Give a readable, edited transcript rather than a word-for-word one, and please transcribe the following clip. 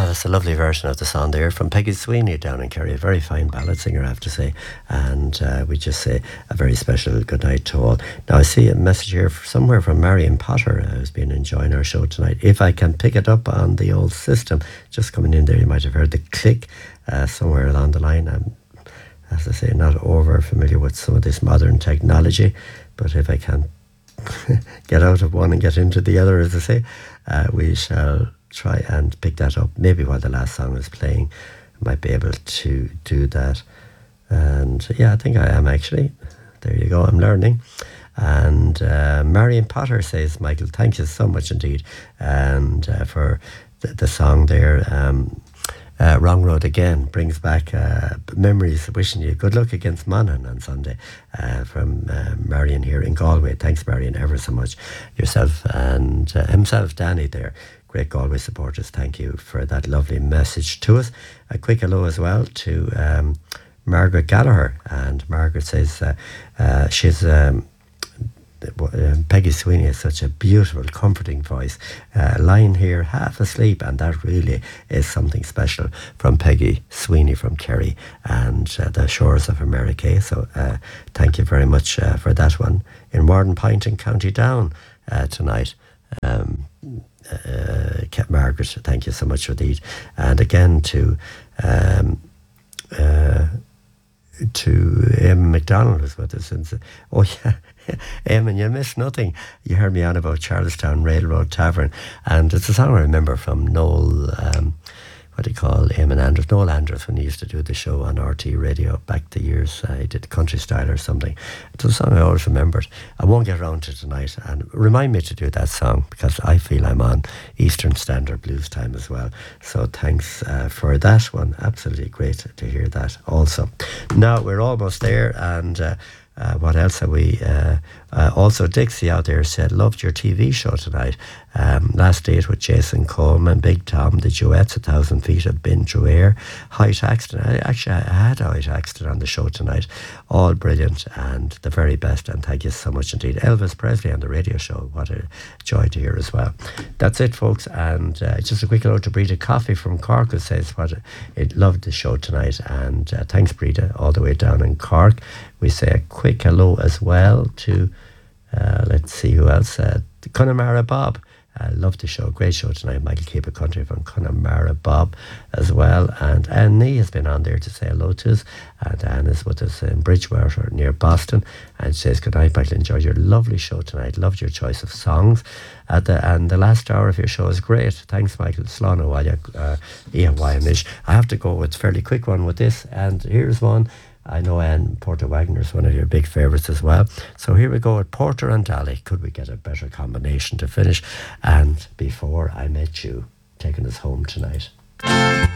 That's a lovely version of the song there from Peggy Sweeney down in Kerry, a very fine ballad singer, I have to say. And we just say a very special good night to all. Now, I see a message here somewhere from Marion Potter, who's been enjoying our show tonight. If I can pick it up on the old system, just coming in there, you might have heard the click somewhere along the line. I'm, as I say, not over familiar with some of this modern technology, but if I can get out of one and get into the other, as I say, we shall try and pick that up. Maybe while the last song is playing, I might be able to do that. And yeah, I think I am actually. There you go, I'm learning. And Marion Potter says, Michael, thank you so much indeed. And for the song there, Wrong Road Again, brings back memories. Wishing you good luck against Monaghan on Sunday from Marion here in Galway. Thanks, Marion, ever so much. Yourself and himself, Danny there. Great Galway supporters. Thank you for that lovely message to us. A quick hello as well to Margaret Gallagher. And Margaret says she's... Peggy Sweeney has such a beautiful, comforting voice, lying here half asleep, and that really is something special from Peggy Sweeney from Kerry and the shores of America. So thank you very much for that one. In Wardenpint in County Down tonight. Margaret, thank you so much for these. And again to Eamon McDonald was with us. And oh yeah, Eamon, you missed nothing. You heard me on about Charlestown Railroad Tavern, and it's a song I remember from Noel, what do you call Eamon Andrews? Noel Andrews, when he used to do the show on RT Radio back the years. He did Country Style or something. It's a song I always remembered. I won't get around to tonight, and remind me to do that song because I feel I'm on Eastern Standard Blues time as well. So thanks for that one. Absolutely great to hear that also. Now we're almost there, and what else have we? Also, Dixie out there said, loved your TV show tonight. Last date with Jason Coleman, Big Tom, the duets, 1,000 Feet of Been Through Air, Height Accident. I had a Height Accident on the show tonight. All brilliant and the very best. And thank you so much indeed. Elvis Presley on the radio show. What a joy to hear as well. That's it, folks. And just a quick hello to Brita Coffey from Cork, who says it loved the show tonight. And thanks, Brita, all the way down in Cork. We say a quick hello as well to, let's see who else, Connemara Bob. Love the show, great show tonight. Michael Keep It Country from Connemara Bob as well. And Anne Nee has been on there to say hello to us. And Anne is with us in Bridgewater near Boston. And she says, good night, Michael, enjoyed your lovely show tonight. Loved your choice of songs. And the last hour of your show is great. Thanks, Michael. Slán Ian. I have to go with a fairly quick one with this. And here's one. I know Anne Porter Wagner is one of your big favourites as well. So here we go with Porter and Dolly. Could we get a better combination to finish? And Before I Met You, taking us home tonight.